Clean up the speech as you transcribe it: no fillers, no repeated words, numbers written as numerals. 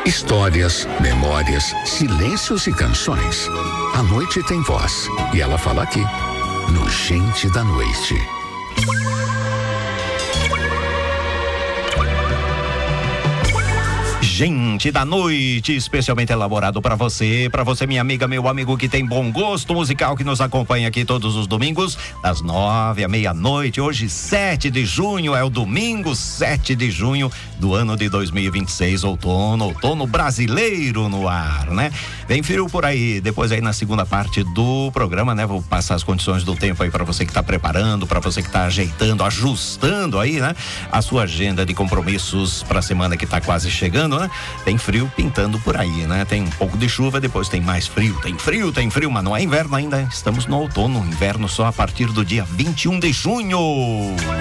Histórias, memórias, silêncios e canções. A noite tem voz e ela fala aqui, no Gente da Noite. Gente da Noite, especialmente elaborado para você, minha amiga, meu amigo que tem bom gosto musical, que nos acompanha aqui todos os domingos, das 9 à meia-noite. Hoje, 7 de junho, é o domingo 7 de junho do ano de 2026, outono brasileiro no ar, né? Vem frio por aí, depois aí na segunda parte do programa, né? Vou passar as condições do tempo aí para você que tá preparando, para você que tá ajeitando, ajustando aí, né? A sua agenda de compromissos para a semana que tá quase chegando, né? Tem frio pintando por aí, né? Tem um pouco de chuva, depois tem mais frio. Tem frio, mas não é inverno ainda. Estamos no outono, inverno só a partir do dia 21 de junho.